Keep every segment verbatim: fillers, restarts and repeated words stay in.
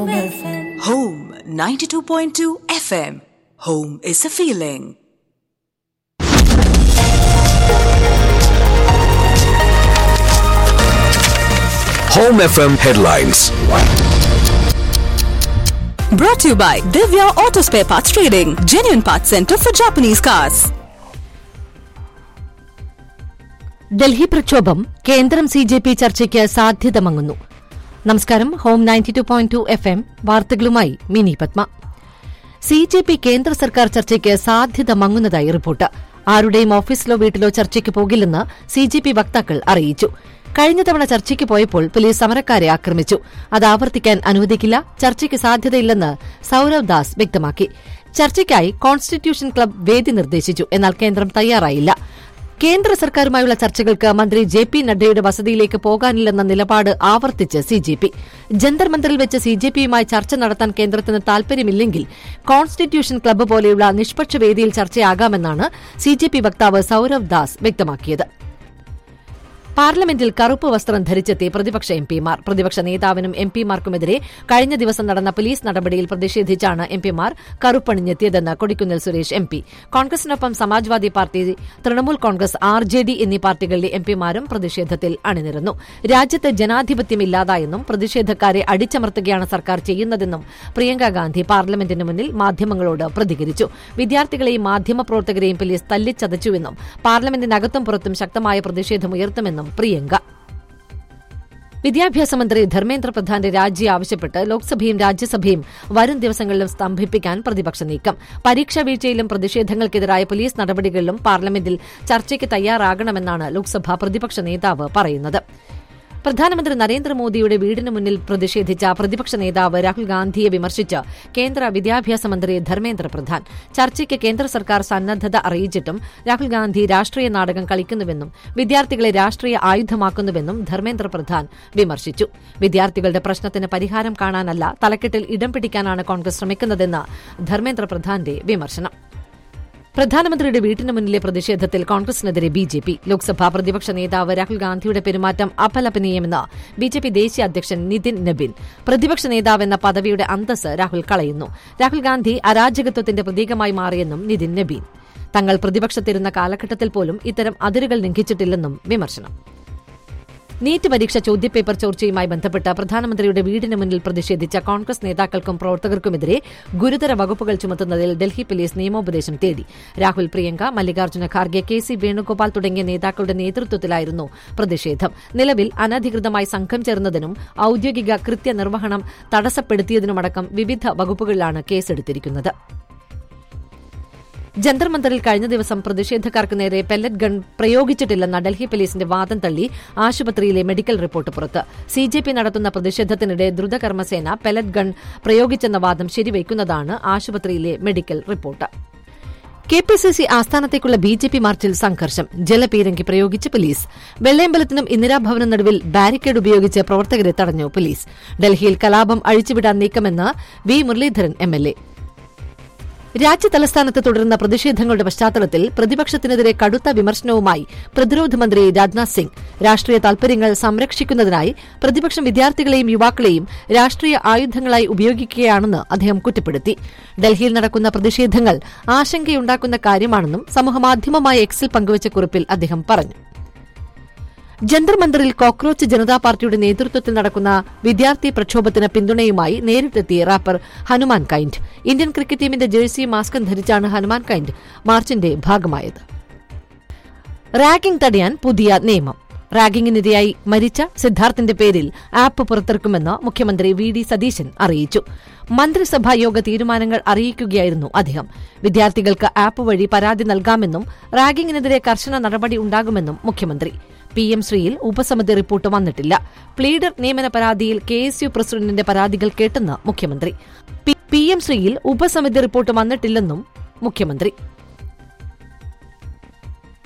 Home ninety-two point two F M. Home is a feeling. Home F M headlines. Brought to you by Divya Auto Spare Parts Trading, genuine parts center for Japanese cars. Delhi പ്രക്ഷോഭം കേന്ദ്രം C J P ചർച്ചയ്ക്ക് സാധ്യത മങ്ങുന്നു. നമസ്കാരം. Home ninety two point two F M വാർത്തകളുമായി mini Padma. C J P കേന്ദ്ര സർക്കാർ ചർച്ചയ്ക്ക് സാധ്യത മങ്ങുന്നതായി റിപ്പോർട്ട്. ആരുടെയും ഓഫീസിലോ വീട്ടിലോ ചർച്ചയ്ക്ക് പോകില്ലെന്ന് സി ജെ പി വക്താക്കൾ അറിയിച്ചു. കഴിഞ്ഞ തവണ ചർച്ചയ്ക്ക് പോയപ്പോൾ പോലീസ് സമരക്കാരെ ആക്രമിച്ചു. അത് ആവർത്തിക്കാൻ അനുവദിക്കില്ല. ചർച്ചയ്ക്ക് സാധ്യതയില്ലെന്ന് സൌരവ് ദാസ് വ്യക്തമാക്കി. ചർച്ചയ്ക്കായി കോൺസ്റ്റിറ്റ്യൂഷൻ ക്ലബ് വേദി നിർദ്ദേശിച്ചു. എന്നാൽ കേന്ദ്രം തയ്യാറായില്ല. കേന്ദ്ര സർക്കാരുമായുള്ള ചർച്ചകൾക്ക് മന്ത്രി ജെ പി നഡ്ഡയുടെ വസതിയിലേക്ക് പോകാനില്ലെന്ന നിലപാട് ആവർത്തിച്ച് സി ജെ പി. ജന്തർ മന്ദറിൽ വെച്ച് സി ജെ പിയുമായി ചർച്ച നടത്താൻ കേന്ദ്രത്തിന് താൽപര്യമില്ലെങ്കിൽ കോൺസ്റ്റിറ്റ്യൂഷൻ ക്ലബ്ബ് പോലെയുള്ള നിഷ്പക്ഷ വേദിയിൽ ചർച്ചയാകാമെന്നാണ് സി ജെ പി വക്താവ് സൌരവ് ദാസ് വ്യക്തമാക്കിയത്. പാർലമെന്റിൽ കറുപ്പ് വസ്ത്രം ധരിച്ചെത്തി പ്രതിപക്ഷ എംപിമാർ. പ്രതിപക്ഷ നേതാവിനും എംപിമാർക്കുമെതിരെ കഴിഞ്ഞ ദിവസം നടന്ന പോലീസ് നടപടിയിൽ പ്രതിഷേധിച്ചാണ് എംപിമാർ കറുപ്പണിഞ്ഞെത്തിയതെന്ന് Kodikunnil Suresh M P. കോൺഗ്രസിനൊപ്പം Samajwadi party, Trinamool Congress, R J D എന്നീ പാർട്ടികളിലെ എംപിമാരും പ്രതിഷേധത്തിൽ അണിനിരന്നു. രാജ്യത്ത് ജനാധിപത്യമില്ലാതായെന്നും പ്രതിഷേധക്കാരെ അടിച്ചമർത്തുകയാണ് സർക്കാർ ചെയ്യുന്നതെന്നും പ്രിയങ്ക ഗാന്ധി പാർലമെന്റിന് മുന്നിൽ മാധ്യമങ്ങളോട് പ്രതികരിച്ചു. വിദ്യാർത്ഥികളെയും മാധ്യമപ്രവർത്തകരെയും പോലീസ് തല്ലിച്ചതച്ചുവെന്നും പാർലമെന്റിനകത്തും പുറത്തും ശക്തമായ പ്രതിഷേധമുയർത്തുമെന്നും പ്രിയങ്ക. വിദ്യാഭ്യാസ മന്ത്രി ധർമ്മേന്ദ്ര പ്രധാന്റെ രാജി ആവശ്യപ്പെട്ട് ലോക്സഭയും രാജ്യസഭയും വരും ദിവസങ്ങളിലും സ്തംഭിപ്പിക്കാൻ പ്രതിപക്ഷ നീക്കം. പരീക്ഷാ വീഴ്ചയിലും പ്രതിഷേധങ്ങൾക്കെതിരായ പോലീസ് നടപടികളിലും പാർലമെന്റിൽ ചർച്ചയ്ക്ക് തയ്യാറാകണമെന്നാണ് ലോക്സഭാ പ്രതിപക്ഷ നേതാവ് പറയുന്നത്. പ്രധാനമന്ത്രി നരേന്ദ്രമോദിയുടെ വീടിന് മുന്നിൽ പ്രതിഷേധിച്ച പ്രതിപക്ഷ നേതാവ് രാഹുൽ ഗാന്ധിയെ വിമർശിച്ച് കേന്ദ്ര വിദ്യാഭ്യാസ മന്ത്രി ധർമ്മേന്ദ്ര പ്രധാൻ. ചർച്ചയ്ക്ക് കേന്ദ്ര സർക്കാർ സന്നദ്ധത അറിയിച്ചിട്ടും രാഹുൽ ഗാന്ധി രാഷ്ട്രീയ നാടകം കളിക്കുന്നുവെന്നും വിദ്യാർത്ഥികളെ രാഷ്ട്രീയ ആയുധമാക്കുന്നുവെന്നും ധർമ്മേന്ദ്ര പ്രധാൻ വിമർശിച്ചു. വിദ്യാർത്ഥികളുടെ പ്രശ്നത്തിന് പരിഹാരം കാണാനല്ല, തലക്കെട്ടിൽ ഇടം പിടിക്കാനാണ് കോൺഗ്രസ് ശ്രമിക്കുന്നതെന്ന് ധർമ്മേന്ദ്ര പ്രധാന്റെ വിമർശനം. പ്രധാനമന്ത്രിയുടെ വീട്ടിന് മുന്നിലെ പ്രതിഷേധത്തിൽ കോൺഗ്രസിനെതിരെ ബി ജെ പി. ലോക്സഭാ പ്രതിപക്ഷ നേതാവ് രാഹുൽ ഗാന്ധിയുടെ പെരുമാറ്റം അപലപനീയമെന്ന് ബി ജെ പി ദേശീയ അധ്യക്ഷൻ നിതിൻ നബീൻ. പ്രതിപക്ഷ നേതാവെന്ന പദവിയുടെ അന്തസ് രാഹുൽ കളയുന്നു. രാഹുൽ ഗാന്ധി അരാജകത്വത്തിന്റെ പ്രതീകമായി മാറിയെന്നും നിതിൻ നബീൻ. തങ്ങൾ പ്രതിപക്ഷത്തിരുന്ന കാലഘട്ടത്തിൽ പോലും ഇത്തരം അതിരുകൾ ലംഘിച്ചിട്ടില്ലെന്നും വിമർശനം. നീറ്റ് പരീക്ഷ ചോദ്യപേപ്പർ ചോർച്ചയുമായി ബന്ധപ്പെട്ട് പ്രധാനമന്ത്രിയുടെ വീടിന് മുന്നിൽ പ്രതിഷേധിച്ച കോൺഗ്രസ് നേതാക്കൾക്കും പ്രവർത്തകർക്കുമെതിരെ ഗുരുതര വകുപ്പുകൾ ചുമത്തുന്നതിൽ ഡൽഹി പോലീസ് നിയമോപദേശം തേടി. രാഹുൽ, പ്രിയങ്ക, മല്ലികാർജ്ജുന ഖാർഗെ, കെ സി വേണുഗോപാൽ തുടങ്ങിയ നേതാക്കളുടെ നേതൃത്വത്തിലായിരുന്നു പ്രതിഷേധം. നിലവിൽ അനധികൃതമായി സംഘം ചേർന്നതിനും ഔദ്യോഗിക കൃത്യനിർവഹണം തടസ്സപ്പെടുത്തിയതിനുമടക്കം വിവിധ വകുപ്പുകളിലാണ് കേസെടുത്തിരിക്കുന്നത്. ജന്തർ മന്ദറിൽ കഴിഞ്ഞ ദിവസം പ്രതിഷേധക്കാർക്ക് നേരെ പെല്ലറ്റ് ഗൺ പ്രയോഗിച്ചിട്ടില്ലെന്ന ഡൽഹി പോലീസിന്റെ വാദം തള്ളി ആശുപത്രിയിലെ മെഡിക്കൽ റിപ്പോർട്ട് പുറത്ത്. സി ജെ പി നടത്തുന്ന പ്രതിഷേധത്തിനിടെ ദ്രുതകർമ്മസേന പെല്ലറ്റ് ഗൺ പ്രയോഗിച്ചെന്ന വാദം ശരിവയ്ക്കുന്നതാണ് ആശുപത്രിയിലെ medical report. K P C C ആസ്ഥാനത്തേക്കുള്ള B J P മാർച്ചിൽ സംഘർഷം. ജലപീരങ്കി പ്രയോഗിച്ച് പോലീസ്. വെള്ളയമ്പലത്തിനും ഇന്ദിരാഭവനും നടുവിൽ ബാരിക്കേഡ് ഉപയോഗിച്ച് പ്രവർത്തകരെ തടഞ്ഞു പോലീസ്. ഡൽഹിയിൽ കലാപം അഴിച്ചുവിടാൻ നീക്കമെന്ന് V Muraleedharan M L A. രാജ്യതലസ്ഥാനത്ത് തുടരുന്ന പ്രതിഷേധങ്ങളുടെ പശ്ചാത്തലത്തിൽ പ്രതിപക്ഷത്തിനെതിരെ കടുത്ത വിമർശനവുമായി പ്രതിരോധ മന്ത്രി രാജ്നാഥ് സിംഗ്. രാഷ്ട്രീയ താൽപര്യങ്ങൾ സംരക്ഷിക്കുന്നതിനായി പ്രതിപക്ഷം വിദ്യാർത്ഥികളെയും യുവാക്കളെയും രാഷ്ട്രീയ ആയുധങ്ങളായി ഉപയോഗിക്കുകയാണെന്ന് അദ്ദേഹം കുറ്റപ്പെടുത്തി. ഡൽഹിയിൽ നടക്കുന്ന പ്രതിഷേധങ്ങൾ ആശങ്കയുണ്ടാക്കുന്ന കാര്യമാണെന്നും സമൂഹമാധ്യമമായ എക്സിൽ പങ്കുവച്ച കുറിപ്പിൽ അദ്ദേഹം പറഞ്ഞു. ജന്തർ മന്ദറിൽ കോക്രോച്ച് ജനതാ പാർട്ടിയുടെ നേതൃത്വത്തിൽ നടക്കുന്ന വിദ്യാർത്ഥി പ്രക്ഷോഭത്തിന് പിന്തുണയുമായി നേരിട്ടെത്തിയ wrapper Hanuman kind. Indian cricket ടീമിന്റെ ജേഴ്സിയും മാസ്കും ധരിച്ചാണ് ഹനുമാൻ കൈൻഡ് മാർച്ചിന്റെ ഭാഗമായത്. റാഗിംഗ് തടയാൻ പുതിയ നിയമം. റാഗിംഗിനിരയായി മരിച്ച സിദ്ധാർത്ഥിന്റെ പേരിൽ ആപ്പ് പുറത്തിറക്കുമെന്ന് മുഖ്യമന്ത്രി വി ഡി സതീശൻ അറിയിച്ചു. മന്ത്രിസഭാ യോഗ തീരുമാനങ്ങൾ അറിയിക്കുകയായിരുന്നു അദ്ദേഹം. വിദ്യാർത്ഥികൾക്ക് ആപ്പ് വഴി പരാതി നൽകാമെന്നും റാഗിംഗിനെതിരെ കർശന നടപടി ഉണ്ടാകുമെന്നും മുഖ്യമന്ത്രി. പി എം ശ്രീയിൽ ഉപസമിതി റിപ്പോർട്ട് വന്നിട്ടില്ല. പ്ലീഡർ നിയമന പരാതിയിൽ കെ എസ് യു പ്രസിഡന്റിന്റെ പരാതികൾ കേട്ടെന്ന് മുഖ്യമന്ത്രി. പി എം ശ്രീയിൽ ഉപസമിതി റിപ്പോർട്ട് വന്നിട്ടില്ലെന്നും മുഖ്യമന്ത്രി.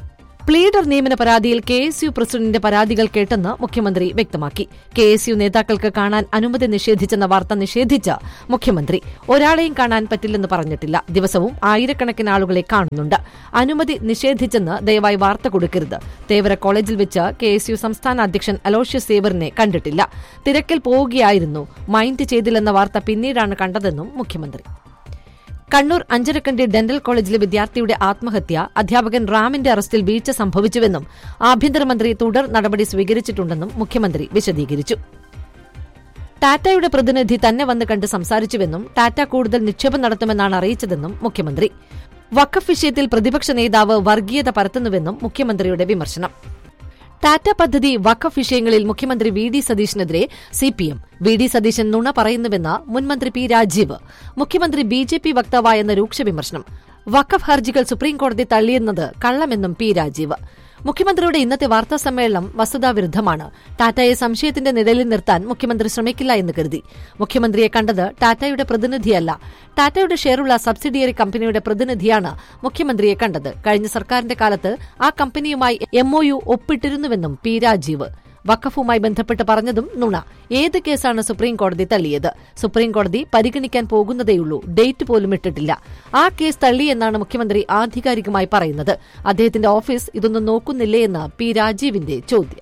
പ്ലീഡർ നിയമന പരാതിയിൽ കെ എസ് യു പ്രസിഡന്റിന്റെ പരാതികൾ കേട്ടെന്ന് മുഖ്യമന്ത്രി വ്യക്തമാക്കി. കെ എസ് യു നേതാക്കൾക്ക് കാണാൻ അനുമതി നിഷേധിച്ചെന്ന വാർത്ത നിഷേധിച്ച മുഖ്യമന്ത്രി ഒരാളെയും കാണാൻ പറ്റില്ലെന്ന് പറഞ്ഞിട്ടില്ല. ദിവസവും ആയിരക്കണക്കിന് ആളുകളെ കാണുന്നുണ്ട്. അനുമതി നിഷേധിച്ചെന്ന് ദയവായി വാർത്ത കൊടുക്കരുത്. തേവര കോളേജിൽ വെച്ച് കെ എസ് യു സംസ്ഥാന അധ്യക്ഷൻ അലോഷ്യസ് സേവറിനെ കണ്ടിട്ടില്ല. തിരക്കിൽ പോവുകയായിരുന്നു. മൈൻഡ് ചെയ്തില്ലെന്ന വാർത്ത പിന്നീടാണ് കണ്ടതെന്നും മുഖ്യമന്ത്രി. കണ്ണൂർ അഞ്ചരക്കണ്ടി ഡെന്റൽ കോളേജിലെ വിദ്യാർത്ഥിയുടെ ആത്മഹത്യ അധ്യാപകൻ റാമിന്റെ അറസ്റ്റിൽ വീഴ്ച സംഭവിച്ചുവെന്നും ആഭ്യന്തരമന്ത്രി തുടർ നടപടി സ്വീകരിച്ചിട്ടുണ്ടെന്നും മുഖ്യമന്ത്രി വിശദീകരിച്ചു. ടാറ്റയുടെ പ്രതിനിധി തന്നെ വന്ന് കണ്ട് സംസാരിച്ചുവെന്നും ടാറ്റ കൂടുതൽ നിക്ഷേപം നടത്തുമെന്നാണ് അറിയിച്ചതെന്നും മുഖ്യമന്ത്രി. വഖഫ് വിഷയത്തിൽ പ്രതിപക്ഷ നേതാവ് വർഗീയത പരത്തുന്നുവെന്നും മുഖ്യമന്ത്രിയുടെ വിമർശനം. ടാറ്റ പദ്ധതി വഖഫ് വിഷയങ്ങളിൽ മുഖ്യമന്ത്രി V D സതീശനെതിരെ CPM. V D Satheesan നുണ പറയുന്നുവെന്ന് മുൻമന്ത്രി പി രാജീവ്. മുഖ്യമന്ത്രി ബി ജെ പി വക്താവായെന്ന രൂക്ഷ വിമർശനം. വഖഫ് ഹർജികൾ സുപ്രീംകോടതി തള്ളിയെന്നത് കള്ളമെന്നും പി രാജീവ്. മുഖ്യമന്ത്രിയുടെ ഇന്നത്തെ വാർത്താസമ്മേളനം വസ്തുതാവിരുദ്ധമാണ്. ടാറ്റയെ സംശയത്തിന്റെ നിഴലിൽ നിർത്താൻ മുഖ്യമന്ത്രി ശ്രമിക്കില്ല എന്ന് കരുതി. മുഖ്യമന്ത്രിയെ കണ്ടത് ടാറ്റയുടെ പ്രതിനിധിയല്ല, ടാറ്റയുടെ ഷെയറുള്ള സബ്സിഡിയറി കമ്പനിയുടെ പ്രതിനിധിയാണ് മുഖ്യമന്ത്രിയെ കണ്ടത്. കഴിഞ്ഞ സർക്കാരിന്റെ കാലത്ത് ആ കമ്പനിയുമായി എംഒയു ഒപ്പിട്ടിരുന്നുവെന്നും പി രാജീവ്. വഖഫുമായി ബന്ധപ്പെട്ട് പറഞ്ഞതും നുണ. ഏത് കേസാണ് സുപ്രീംകോടതി തള്ളിയത്? സുപ്രീംകോടതി പരിഗണിക്കാൻ പോകുന്നതേയുള്ളൂ. ഡേറ്റ് പോലും ഇട്ടിട്ടില്ല. ആ കേസ് തള്ളിയെന്നാണ് മുഖ്യമന്ത്രി ആധികാരികമായി പറയുന്നത്. അദ്ദേഹത്തിന്റെ ഓഫീസ് ഇതൊന്നും നോക്കുന്നില്ലേ എന്ന് പി രാജീവിന്റെ ചോദ്യം.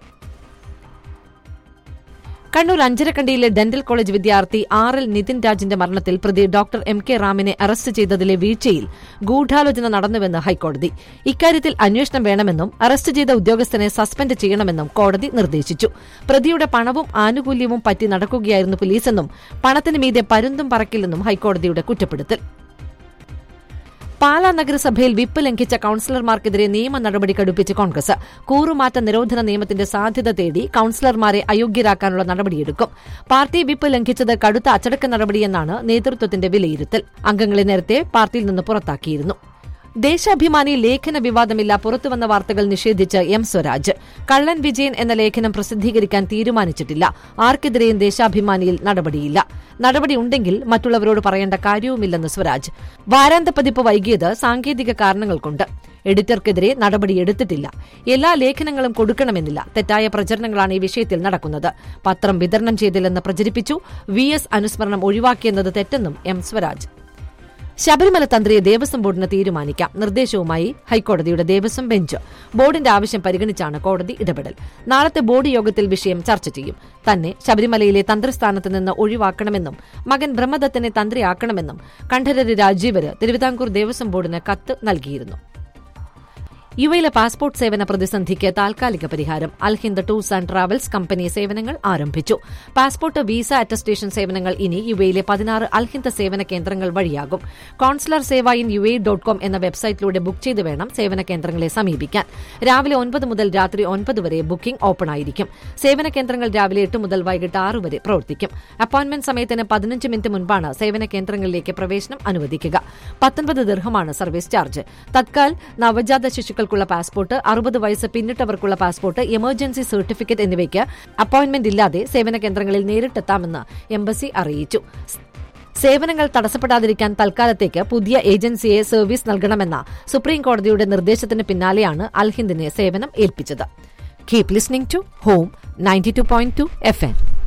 കണ്ണൂർ അഞ്ചരക്കണ്ടിയിലെ ഡെന്റൽ കോളേജ് വിദ്യാർത്ഥി ആർ എൽ നിതിൻ രാജിന്റെ മരണത്തിൽ പ്രതി ഡോക്ടർ എം കെ റാമിനെ അറസ്റ്റ് ചെയ്തതിലെ വീഴ്ചയിൽ ഗൂഢാലോചന നടന്നുവെന്ന് ഹൈക്കോടതി. ഇക്കാര്യത്തിൽ അന്വേഷണം വേണമെന്നും അറസ്റ്റ് ചെയ്ത ഉദ്യോഗസ്ഥനെ സസ്പെൻഡ് ചെയ്യണമെന്നും കോടതി നിർദ്ദേശിച്ചു. പ്രതിയുടെ പണവും ആനുകൂല്യവും പറ്റി നടക്കുകയായിരുന്നു പോലീസെന്നും പണത്തിന് മീതെ പരുന്തും പറക്കില്ലെന്നും ഹൈക്കോടതിയുടെ കുറ്റപ്പെടുത്തൽ. പാലാ നഗരസഭയിൽ വിപ്പ് ലംഘിച്ച കൌൺസിലർമാർക്കെതിരെ നിയമ നടപടി കടുപ്പിച്ച് കോൺഗ്രസ്. കൂറുമാറ്റ നിരോധന നിയമത്തിന്റെ സാധ്യത തേടി കൌൺസിലർമാരെ അയോഗ്യരാക്കാനുള്ള നടപടിയെടുക്കും. പാർട്ടി വിപ്പ് ലംഘിച്ചത് കടുത്ത അച്ചടക്ക നടപടിയെന്നാണ് നേതൃത്വത്തിന്റെ വിലയിരുത്തൽ. അംഗങ്ങളെ നേരത്തെ പാർട്ടിയിൽ നിന്ന് പുറത്താക്കിയിരുന്നു. ദേശാഭിമാനി ലേഖന വിവാദമില്ല പുറത്തുവന്ന വാർത്തകൾ നിഷേധിച്ച് എം സ്വരാജ്. കള്ളൻ വിജയൻ എന്ന ലേഖനം പ്രസിദ്ധീകരിക്കാൻ തീരുമാനിച്ചിട്ടില്ല. ആർക്കെതിരെയും ദേശാഭിമാനിയിൽ നടപടിയില്ല. നടപടിയുണ്ടെങ്കിൽ മറ്റുള്ളവരോട് പറയേണ്ട കാര്യവുമില്ലെന്ന് സ്വരാജ്. വാരാന്ത പതിപ്പ് വൈകിയത് സാങ്കേതിക കാരണങ്ങൾ കൊണ്ട്. എഡിറ്റർക്കെതിരെ നടപടിയെടുത്തിട്ടില്ല. എല്ലാ ലേഖനങ്ങളും കൊടുക്കണമെന്നില്ല. തെറ്റായ പ്രചരണങ്ങളാണ് ഈ വിഷയത്തിൽ നടക്കുന്നത്. പത്രം വിതരണം ചെയ്തില്ലെന്ന് പ്രചരിപ്പിച്ചു. വി എസ് അനുസ്മരണം ഒഴിവാക്കിയെന്നത് തെറ്റെന്നും എം സ്വരാജ്. ശബരിമല തന്ത്രിയെ ദേവസ്വം ബോർഡിന് തീരുമാനിക്കാം. നിർദ്ദേശവുമായി ഹൈക്കോടതിയുടെ ദേവസ്വം ബെഞ്ച്. ബോർഡിന്റെ ആവശ്യം പരിഗണിച്ചാണ് കോടതി ഇടപെടൽ. നാളത്തെ ബോർഡ് യോഗത്തിൽ വിഷയം ചർച്ച ചെയ്യും. തന്നെ ശബരിമലയിലെ തന്ത്രിസ്ഥാനത്ത് നിന്ന് ഒഴിവാക്കണമെന്നും മകൻ ബ്രഹ്മദത്തിനെ തന്ത്രിയാക്കണമെന്നും കണ്ഠരര് രാജീവര് തിരുവിതാംകൂർ ദേവസ്വം ബോർഡിന് കത്ത് നൽകിയിരുന്നു. യുഎയിലെ പാസ്പോർട്ട് സേവന പ്രതിസന്ധിക്ക് താൽക്കാലിക പരിഹാരം. Alhind tours and travels company സേവനങ്ങൾ ആരംഭിച്ചു. പാസ്പോർട്ട്, വീസ അറ്റസ്റ്റേഷൻ സേവനങ്ങൾ ഇനി യുഎയിലെ പതിനാറ് അൽഹിന്ദ് സേവന കേന്ദ്രങ്ങൾ വഴിയാകും. Consular Sewa in യുഎ dot com എന്ന വെബ്സൈറ്റിലൂടെ ബുക്ക് ചെയ്ത് വേണം സേവന കേന്ദ്രങ്ങളെ സമീപിക്കാൻ. രാവിലെ ഒൻപത് മുതൽ രാത്രി ഒൻപത് വരെ ബുക്കിംഗ് ഓപ്പണായിരിക്കും. സേവന കേന്ദ്രങ്ങൾ രാവിലെ എട്ട് മുതൽ വൈകിട്ട് ആറ് വരെ പ്രവർത്തിക്കും. അപ്പോയിന്റ്മെന്റ് സമയത്തിന് പതിനഞ്ച് മിനിറ്റ് മുൻപാണ് സേവന കേന്ദ്രങ്ങളിലേക്ക് പ്രവേശനം അനുവദിക്കുക. പത്തൊൻപത് ദിർഹമാണ് സർവീസ് ചാർജ്. തത്കാൽ, നവജാത ശിശുക്കൾ ുള്ള പാസ്പോർട്ട്, അറുപത് വയസ്സ് പിന്നിട്ടവർക്കുള്ള പാസ്പോർട്ട്, എമർജൻസി സർട്ടിഫിക്കറ്റ് എന്നിവയ്ക്ക് അപ്പോയിന്റ്മെന്റ് ഇല്ലാതെ സേവന കേന്ദ്രങ്ങളിൽ നേരിട്ടെത്താമെന്ന് എംബസി അറിയിച്ചു. സേവനങ്ങൾ തടസ്സപ്പെടാതിരിക്കാൻ തൽക്കാലത്തേക്ക് പുതിയ ഏജൻസിയെ സർവീസ് നൽകണമെന്ന സുപ്രീംകോടതിയുടെ നിർദ്ദേശത്തിന് പിന്നാലെയാണ് അൽഹിന്ദിനെ സേവനം ഏൽപ്പിച്ചത്. Keep listening to home ninety two point two F M.